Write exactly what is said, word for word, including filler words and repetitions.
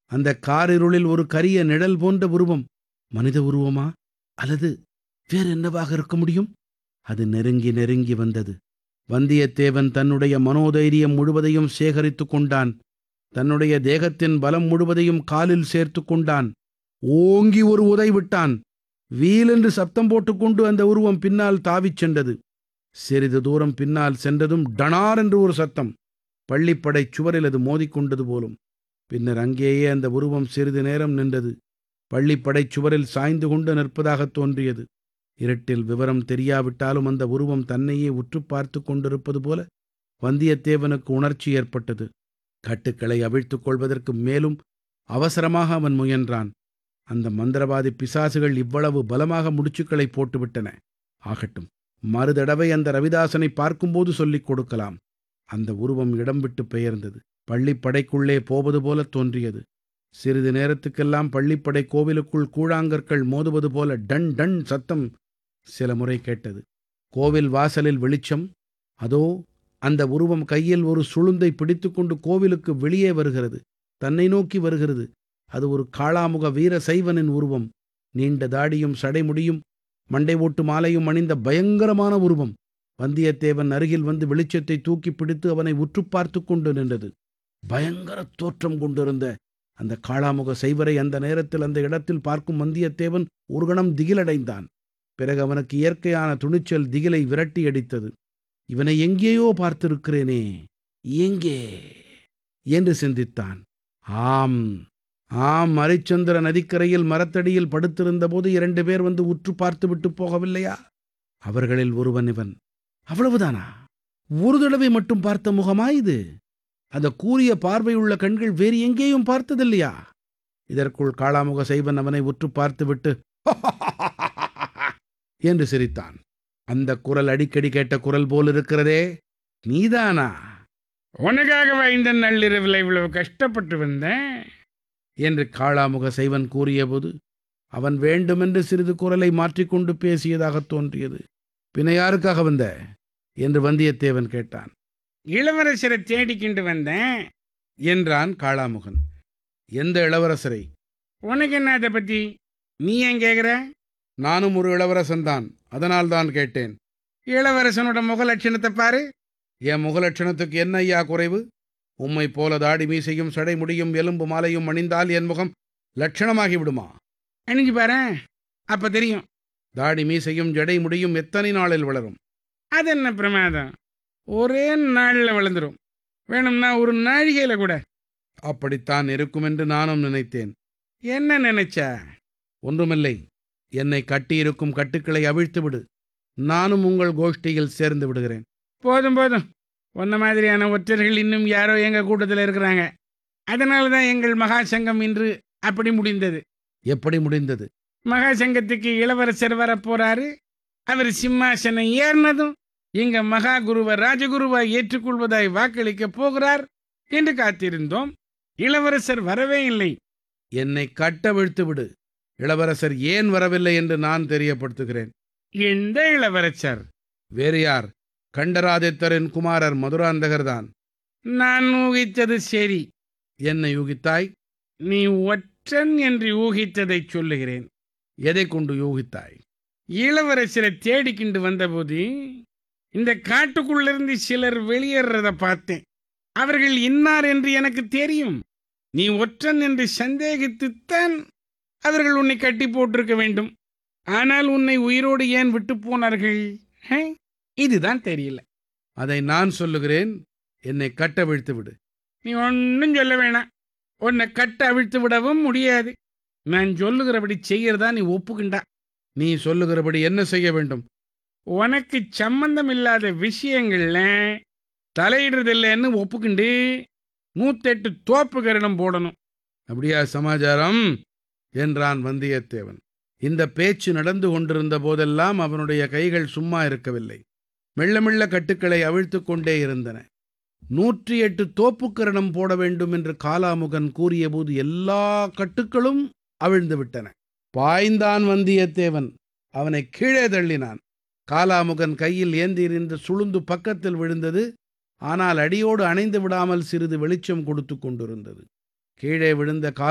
அந்த காரிருளில் ஒரு கரிய நிழல் போன்ற உருவம் மனித உருவமா அல்லது வேற என்னவாக இருக்க முடியும்? அது நெருங்கி நெருங்கி வந்தது. வந்தியத்தேவன் தன்னுடைய மனோதைரியம் முழுவதையும் சேகரித்துக் கொண்டான். தன்னுடைய தேகத்தின் பலம் முழுவதையும் காலில் சேர்த்துக் கொண்டான். ஓங்கி ஒரு உதை விட்டான். வீலென்று சப்தம் போட்டுக்கொண்டு அந்த உருவம் பின்னால் தாவிச் சென்றது. சிறிது தூரம் பின்னால் சென்றதும் டனார் என்று ஒரு சத்தம். பள்ளிப்படைச் சுவரில் அது மோதிக்கொண்டது போலும். பின்னர் அங்கேயே அந்த உருவம் சிறிது நேரம் நின்றது. பள்ளிப்படைச் சுவரில் சாய்ந்து கொண்டு நிற்பதாகத் தோன்றியது. இருட்டில் விவரம் தெரியாவிட்டாலும் அந்த உருவம் தன்னையே உற்று பார்த்து கொண்டிருப்பது போல வந்தியத்தேவனுக்கு உணர்ச்சி ஏற்பட்டது. கட்டுக்களை அவிழ்த்துக் கொள்வதற்கு மேலும் அவசரமாக அவன் முயன்றான். அந்த மந்திரவாதி பிசாசுகள் இவ்வளவு பலமாக முடிச்சுக்களை போட்டுவிட்டன. ஆகட்டும், மறுதடவை அந்த ரவிதாசனை பார்க்கும்போது சொல்லிக் கொடுக்கலாம். அந்த உருவம் இடம் விட்டு பெயர்ந்தது. பள்ளிப்படைக்குள்ளே போவது போல தோன்றியது. சிறிது நேரத்துக்கெல்லாம் பள்ளிப்படை கோவிலுக்குள் கூழாங்கற்கள் மோதுவது போல டன் டன் சத்தம் சில முறை கேட்டது. கோவில் வாசலில் வெளிச்சம். அதோ அந்த உருவம் கையில் ஒரு சுளுந்தை பிடித்துக்கொண்டு கோவிலுக்கு வெளியே வருகிறது. தன்னை நோக்கி வருகிறது. அது ஒரு காளாமுக வீர சைவனின் உருவம். நீண்ட தாடியும் சடைமுடியும் மண்டை ஓட்டு மாலையும் அணிந்த பயங்கரமான உருவம் வந்தியத்தேவன் அருகில் வந்து வெளிச்சத்தை தூக்கி பிடித்து அவனை உற்று பார்த்து கொண்டு நின்றது. பயங்கர தோற்றம் கொண்டிருந்த அந்த காளாமுக சைவரை அந்த நேரத்தில் அந்த இடத்தில் பார்க்கும் வந்தியத்தேவன் ஒரு கணம் திகிலடைந்தான். பிறகு அவனுக்கு இயற்கையான துணிச்சல் திகிலை விரட்டி அடித்தது. இவனை எங்கேயோ பார்த்திருக்கிறேனே, எங்கே என்று சிந்தித்தான். ஆம் ஆம் அரிச்சந்திர நதிக்கரையில் மரத்தடியில் படுத்திருந்த போது இரண்டு பேர் வந்து உற்று பார்த்து விட்டு போகவில்லையா? அவர்களில் ஒருவன் இவன். அவ்வளவுதானா? ஒரு தடவை மட்டும் பார்த்த முகமா இது? அந்த கூரிய பார்வையுள்ள கண்கள் வேறு எங்கேயும் பார்த்ததில்லையா? இதற்குள் காளாமுக சைவன் அவனை உற்று பார்த்துவிட்டு என்று சிரித்தான். அந்த குரல் அடிக்கடி கேட்ட குரல் போல் இருக்கிறதே, நீதானா? உனக்காகவா இந்த நள்ளிரவில் இவ்வளவு கஷ்டப்பட்டு வந்தேன் என்று காளாமுக சைவன் கூறியபோது அவன் வேண்டுமென்று சிறிது குரலை மாற்றிக்கொண்டு பேசியதாகத் தோன்றியது. பின்ன யாருக்காக வந்த என்று வந்தியத்தேவன் கேட்டான். இளவரசரை தேடிக்கிண்டு வந்தேன் என்றான் காளாமுகன். எந்த இளவரசரை? உனக்கு என்ன அதை பத்தி? நீ ஏன் கேட்குற? நானும் ஒரு இளவரசன்தான், அதனால் தான் கேட்டேன். இளவரசனோட முக லட்சணத்தை பாரு. என் முகலட்சணத்துக்கு என்ன ஐயா குறைவு? உம்மை போல தாடி மீசையும் சடை முடியும் எலும்பு மாலையும் அணிந்தால் என் முகம் லட்சணமாகி விடுமா? அணிஞ்சு பாரு, அப்ப தெரியும். தாடி மீசையும் ஜடை முடியும் எத்தனை நாளில் வளரும்? அது என்ன பிரமாதம், ஒரே நாளில் வளர்ந்துடும். வேணும்னா ஒரு நாழிகையில கூட. அப்படித்தான் இருக்கும் என்று நானும் நினைத்தேன். என்ன நினைச்சா? ஒன்றுமில்லை. என்னை கட்டியிருக்கும் கட்டுக்களை அவிழ்த்து விடு. நானும் உங்கள் கோஷ்டியில் சேர்ந்து விடுகிறேன். போதும் போதும், உன்ன மாதிரியான ஒற்றர்கள் இன்னும் யாரோ எங்க கூட்டத்தில் இருக்கிறாங்க. அதனால தான் எங்கள் மகா சங்கம் இன்று அப்படி முடிந்தது. எப்படி முடிந்தது? மகா சங்கத்துக்கு இளவரசர் வர போறாரு. அவர் சிம்மாசனம் ஏறினதும் எங்க மகா குருவை ராஜகுருவாய் ஏற்றுக்கொள்வதாய் வாக்களிக்க போகிறார் என்று காத்திருந்தோம். இளவரசர் வரவே இல்லை. என்னை கட்டவிழ்த்து விடு. இளவரசர் ஏன் வரவில்லை என்று நான் தெரியப்படுத்துகிறேன். எந்த இளவரசர்? வேறு யார்? கண்டராதித்தரின் குமாரர் மதுராந்தகர்தான். நான் ஊகித்தது சரி. என்ன யூகித்தாய்? நீ ஒற்றன் என்று ஊகித்ததை சொல்லுகிறேன். எதை கொண்டு யூகித்தாய்? இளவரசரை தேடிக்கிண்டு வந்தபோது இந்த காட்டுக்குள்ளிருந்து சிலர் வெளியேறத பார்த்தேன். அவர்கள் இன்னார் என்று எனக்கு தெரியும். நீ ஒற்றன் என்று சந்தேகித்துத்தான் அவர்கள் உன்னை கட்டி போட்டிருக்க வேண்டும். ஆனால் உன்னை உயிரோடு ஏன் விட்டு போனார்கள்? இதுதான் தெரியல. அதை நான் சொல்லுகிறேன். என்னை கட்ட அவிழ்த்து விடு. நீ ஒன்னும் சொல்ல வேணாம். உன்னை கட்ட அவிழ்த்து விடவும் முடியாது. நான் சொல்லுகிறபடி செய்யறதா நீ ஒப்புக்கிண்டா. நீ சொல்லுகிறபடி என்ன செய்ய வேண்டும்? உனக்கு சம்பந்தம் இல்லாத விஷயங்கள்ல தலையிடுறதில்லைன்னு ஒப்புக்கிண்டு நூத்தெட்டு தோப்பு கரணம் போடணும். அப்படியா சமாச்சாரம் என்றான் வந்தியத்தேவன். இந்த பேச்சு நடந்து கொண்டிருந்த போதெல்லாம் அவனுடைய கைகள் சும்மா இருக்கவில்லை. மெல்ல மெல்ல கட்டுக்களை அவிழ்த்து கொண்டே இருந்தன. நூற்றி எட்டு தோப்புக்கரணம் போட வேண்டும் என்று காளாமுகன் கூறியபோது எல்லா கட்டுக்களும் அவிழ்ந்து விட்டன. பாய்ந்தான் வந்தியத்தேவன். அவனை கீழே தள்ளினான். காளாமுகன் கையில் ஏந்தியிருந்த சுளுந்து பக்கத்தில் விழுந்தது. ஆனால் அடியோடு அணைந்து விடாமல் சிறிது வெளிச்சம் கொடுத்து கொண்டிருந்தது. கீழே விழுந்த கால